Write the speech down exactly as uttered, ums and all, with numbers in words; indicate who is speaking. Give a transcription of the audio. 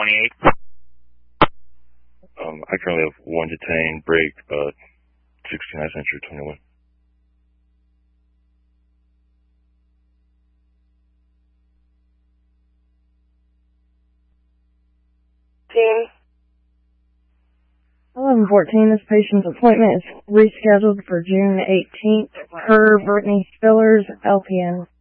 Speaker 1: twenty-eight.
Speaker 2: Um, I currently have one detained, break, uh, sixty-nine Century twenty-one.
Speaker 3: Team.
Speaker 4: eleven fourteen, this patient's appointment is rescheduled for June eighteenth per Brittany Spillers, L P N.